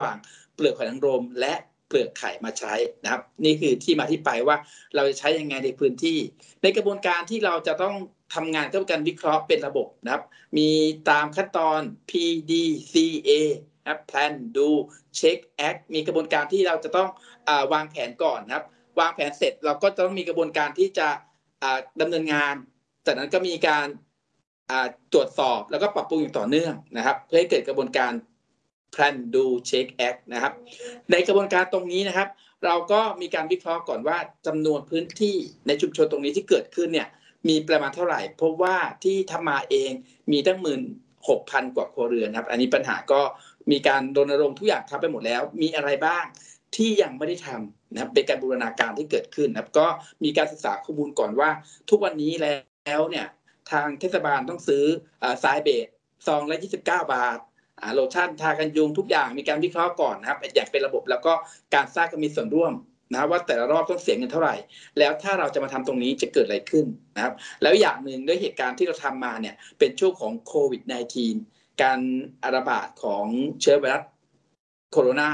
ว่างเปลือกหอยนางรมและเปลือกไข่มาใช้นะครับนี่คือที่มาที่ไปว่าเราจะใช้ยังไงในพื้นที่ในกระบวนการที่เราจะต้องทำงานกับการวิเคราะห์เป็นระบบนะครับมีตามขั้นตอน PDCA นะครับ Plan Do Check Act มีกระบวนการที่เราจะต้องวางแผนก่อนนะครับวางแผนเสร็จเราก็ต้องมีกระบวนการที่จะดำเนินงานจากนั้นก็มีการตรวจสอบแล้วก็ปรับปรุงอย่างต่อเนื่องนะครับเพื่อให้เกิดกระบวนการ Plan Do Check Act นะครับในกระบวนการตรงนี้นะครับเราก็มีการวิเคราะห์ก่อนว่าจำนวนพื้นที่ในชุมชนตรงนี้ที่เกิดขึ้นเนี่ยมีประมาณเท่าไหร่เพราะว่าที่ทำมาเองมีตั้ง16,000 กว่าครัวเรือนครับอันนี้ปัญหาก็มีการรณรงค์ทุกอย่างทำไปหมดแล้วมีอะไรบ้างที่ยังไม่ได้ทำนะครับเป็นการบูรณาการที่เกิดขึ้นนะครับก็มีการศึกษาข้อมูลก่อนว่าทุกวันนี้แล้วเนี่ยทางเทศบาลต้องซื้อทรายเบสซองละ29 บาทโลชั่นทากันยุงทุกอย่างมีการวิเคราะห์ก่อนนะครับอย่างเป็นระบบแล้วก็การสร้างก็มีส่วนร่วมนะว่าแต่ละรอบต้องเสียเงินเท่าไหร่แล้วถ้าเราจะมาทำตรงนี้จะเกิดอะไรขึ้นนะครับแล้วอย่างหนึ่งด้วยเหตุการณ์ที่เราทำมาเนี่ยเป็นช่วงของโควิด -19 การระบาดของเชื้อไวรัสโคโรนา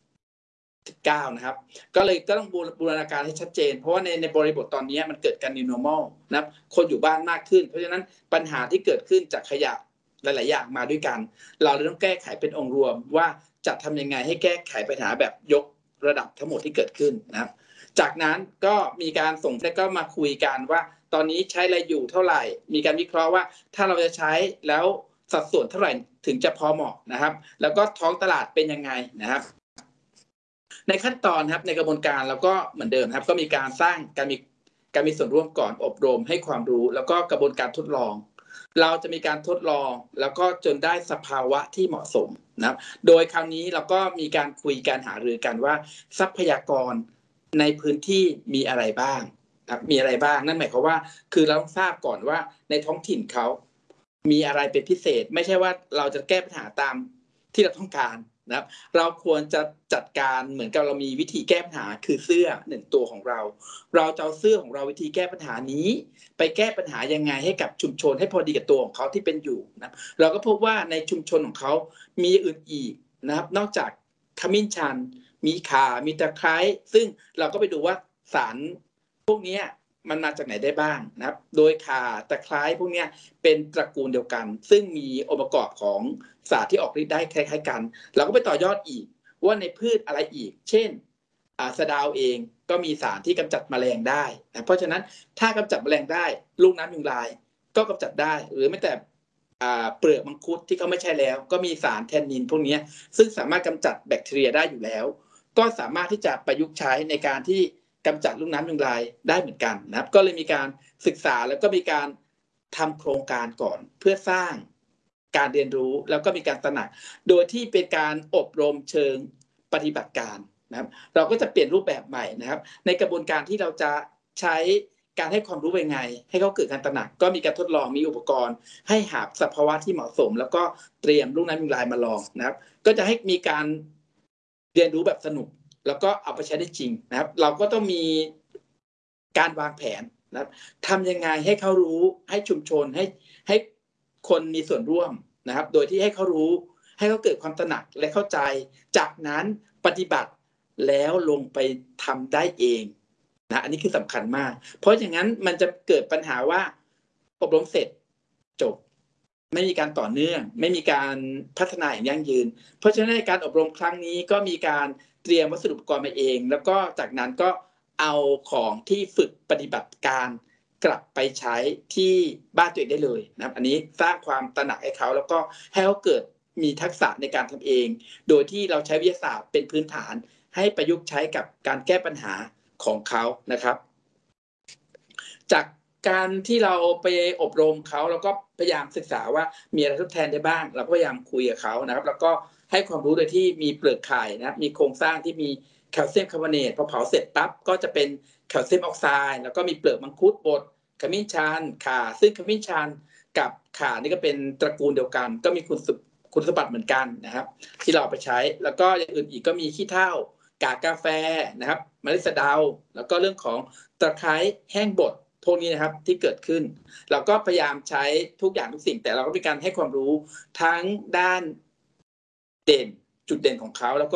19นะครับก็เลยต้องบูรณาการให้ชัดเจนเพราะว่าในบริบทตอนนี้มันเกิดการ new normal นะครับคนอยู่บ้านมากขึ้นเพราะฉะนั้นปัญหาที่เกิดขึ้นจากขยะหลายๆอย่างมาด้วยกันเราเลยต้องแก้ไขเป็นองค์รวมว่าจะทำยังไงให้แก้ไขปัญหาแบบยกระดับทั้งหมดที่เกิดขึ้นนะครับจากนั้นก็มีการส่งแล้วก็มาคุยกันว่าตอนนี้ใช้อะไรอยู่เท่าไหร่มีการวิเคราะห์ว่าถ้าเราจะใช้แล้วสัดส่วนเท่าไหร่ถึงจะพอเหมาะนะครับแล้วก็ท้องตลาดเป็นยังไงนะครับในขั้นตอนครับในกระบวนการเราก็เหมือนเดิมครับก็มีการสร้างการมีส่วนร่วมก่อนอบรมให้ความรู้แล้วก็กระบวนการทดลองเราจะมีการทดลองแล้วก็จนได้สภาวะที่เหมาะสมนะครับโดยคราวนี้เราก็มีการคุยการหารือกันว่าทรัพยากรในพื้นที่มีอะไรบ้างครับมีอะไรบ้างนั่นหมายความว่าคือเราต้องทราบก่อนว่าในท้องถิ่นเขามีอะไรเป็นพิเศษไม่ใช่ว่าเราจะแก้ปัญหาตามที่เราต้องการนะครับเราควรจะจัดการเหมือนกับเรามีวิธีแก้ปัญหาคือเสื้อ1 ตัวของเราจะเอาเสื้อของเราวิธีแก้ปัญหานี้ไปแก้ปัญหายังไงให้กับชุมชนให้พอดีกับตัวของเขาที่เป็นอยู่นะเราก็พบว่าในชุมชนของเขามีอื่นอีกนะครับนอกจากขมิ้นชันมีข่ามีตะไคร้ซึ่งเราก็ไปดูว่าสารพวกนี้มันมาจากไหนได้บ้างนะครับโดยข่าตะไคร้พวกนี้เป็นตระกูลเดียวกันซึ่งมีองค์ประกอบของสารที่ออกฤทธิ์ได้คล้ายๆกันเราก็ไปต่อยอดอีกว่าในพืชอะไรอีกเช่นสะเดาเองก็มีสารที่กำจัดแมลงได้นะเพราะฉะนั้นถ้ากำจัดแมลงได้ลูกน้ำยุงลายก็กำจัดได้หรือแม้แต่เปลือกมังคุดที่เขาไม่ใช่แล้วก็มีสารแทนนินพวกนี้ซึ่งสามารถกำจัดแบคทีเรียได้อยู่แล้วก็สามารถที่จะประยุกต์ใช้ในการที่กำจัดลูกน้ำยุงลายได้เหมือนกันนะครับก็เลยมีการศึกษาแล้วก็มีการทำโครงการก่อนเพื่อสร้างการเรียนรู้แล้วก็มีการตระหนักโดยที่เป็นการอบรมเชิงปฏิบัติการนะครับเราก็จะเปลี่ยนรูปแบบใหม่นะครับในกระบวนการที่เราจะใช้การให้ความรู้ยังไงให้เขาเกิดการตระหนักก็มีการทดลองมีอุปกรณ์ให้หาสภาวะที่เหมาะสมแล้วก็เตรียมลูกน้ำยุงลายมาลองนะครับก็จะให้มีการเรียนรู้แบบสนุกแล้วก็เอาไปใช้ได้จริงนะครับเราก็ต้องมีการวางแผนนะครับทำยังไงให้เขารู้ให้ชุมชนให้คนมีส่วนร่วมนะครับโดยที่ให้เขารู้ให้เขาเกิดความตระหนักและเข้าใจจากนั้นปฏิบัติแล้วลงไปทำได้เองนะอันนี้คือสำคัญมากเพราะอย่างนั้นมันจะเกิดปัญหาว่าอบรมเสร็จจบไม่มีการต่อเนื่องไม่มีการพัฒนาอย่างยั่งยืนเพราะฉะนั้นในการอบรมครั้งนี้ก็มีการเตรียมวัสดุอุปกรณ์มาเองแล้วก็จากนั้นก็เอาของที่ฝึกปฏิบัติการกลับไปใช้ที่บ้านตัวเองได้เลยนะครับอันนี้สร้างความตระหนักให้เขาแล้วก็ให้เขาเกิดมีทักษะในการทำเองโดยที่เราใช้วิทยาศาสตร์เป็นพื้นฐานให้ประยุกต์ใช้กับการแก้ปัญหาของเขานะครับจากการที่เราไปอบรมเขาแล้วก็พยายามศึกษาว่ามีอะไรทดแทนได้บ้างเราก็พยายามคุยกับเขานะครับแล้วก็ให้ความรู้โดยที่มีเปลือกไข่นะครับมีโครงสร้างที่มีแคลเซียมคาร์บอเนตพอเผาเสร็จปั๊บก็จะเป็นแคลเซียมออกไซด์แล้วก็มีเปลือกมังคุดบดขมิ้นชันข่าซึ่งขมิ้นชันกับข่านี่ก็เป็นตระกูลเดียวกันก็มีคุณสมบัติเหมือนกันนะครับที่เราไปใช้แล้วก็อย่างอื่นอีกก็มีขี้เถ้ากากกาแฟนะครับเมล็ดสะเดาแล้วก็เรื่องของตะไคร้แห้งบดพวกนี้นะครับที่เกิดขึ้นเราก็พยายามใช้ทุกอย่างทุกสิ่งแต่เราก็มีการให้ความรู้ทั้งด้านเด่นจุดเด่นของเขาแล้วก็